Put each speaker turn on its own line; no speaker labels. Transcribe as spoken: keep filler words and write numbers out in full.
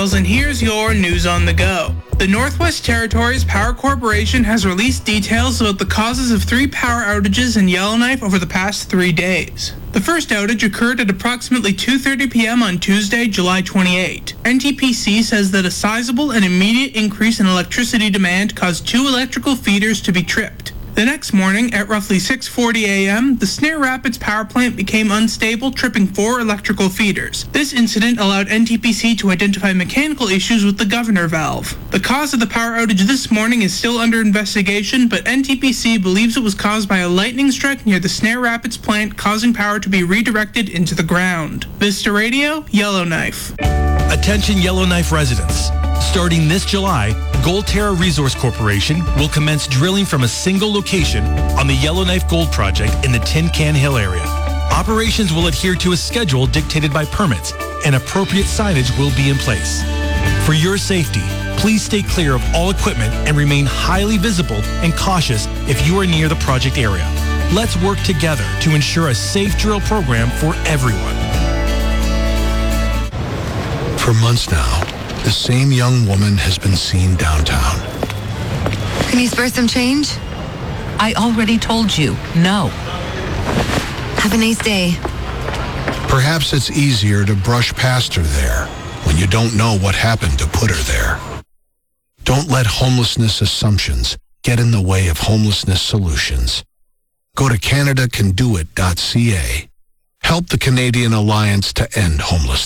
Daniels, and here's your news on the go. The Northwest Territories Power Corporation has released details about the causes of three power outages in Yellowknife over the past three days. The first outage occurred at approximately two thirty p.m. on Tuesday, July twenty-eighth. N T P C says that a sizable and immediate increase in electricity demand caused two electrical feeders to be tripped. The next morning, at roughly six forty a.m., the Snare Rapids power plant became unstable, tripping four electrical feeders. This incident allowed N T P C to identify mechanical issues with the governor valve. The cause of the power outage this morning is still under investigation, but N T P C believes it was caused by a lightning strike near the Snare Rapids plant, causing power to be redirected into the ground. Vista Radio, Yellowknife.
Attention Yellowknife residents. Starting this July, Goldterra Resource Corporation will commence drilling from a single location on the Yellowknife Gold Project in the Tin Can Hill area. Operations will adhere to a schedule dictated by permits, and appropriate signage will be in place. For your safety, please stay clear of all equipment and remain highly visible and cautious if you are near the project area. Let's work together to ensure a safe drill program for everyone.
For months now, the same young woman has been seen downtown.
Can you spare some change?
I already told you, no.
Have a nice day.
Perhaps it's easier to brush past her there when you don't know what happened to put her there. Don't let homelessness assumptions get in the way of homelessness solutions. Go to Canada Can Do It dot C A. Help the Canadian Alliance to End Homelessness.